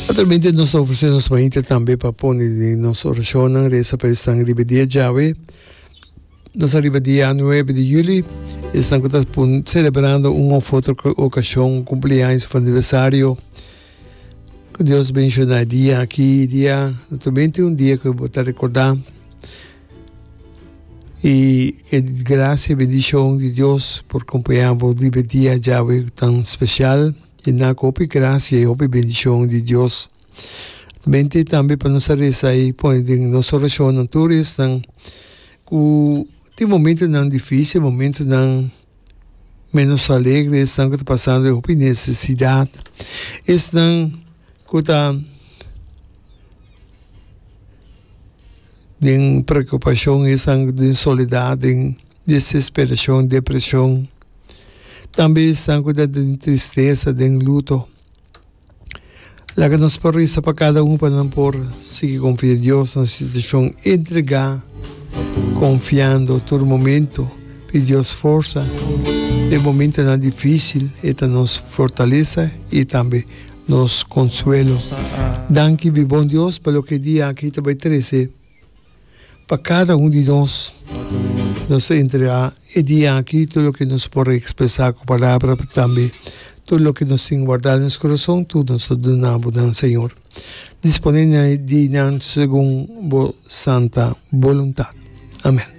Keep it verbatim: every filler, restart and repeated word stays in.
Atualmente nos ofrecemos mainte também para pôr em nossa oração na reza para estar em dia Jave. Nós arriba dia nove de julho, estamos celebrando uma outra ocasião, um cumpleaños, um aniversário. Que Deus abençoe o dia aqui, dia, naturalmente um dia que eu vou estar recordando. E que graça e bendição de Deus por acompanhar o dia Jave tão especial. E na copia graça e copia bendição de Deus. Também também para nossa reza aí, põe em nossa oração na turista, que tem momentos não difíceis, momentos não menos alegres, estão que passando por necessidade, estão que está em preocupação, estão em soledade, em desesperação, depressão. Também estão de tristeza, de luto. Lá que nos parece para cada um para não por seguir confiando em Deus na situação, entregar, confiando todo momento, pedir Deus força. De momento não difícil, esta nos fortaleza e também nos consuelo. Danke, vi bom Deus, pelo que dia aqui também treze. Para cada um de nós, nos entregar e dia aqui tudo o que nos pode expressar com palavras também, tudo o que nos tem guardado em nosso coração, tudo nos donamos ao Senhor, disponível de segundo a santa vontade. Amém.